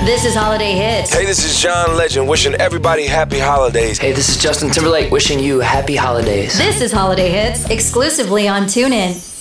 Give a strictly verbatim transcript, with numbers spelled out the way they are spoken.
This is Holiday Hits. Hey, this is John Legend wishing everybody happy holidays. Hey, this is Justin Timberlake wishing you happy holidays. This is Holiday Hits, exclusively on TuneIn.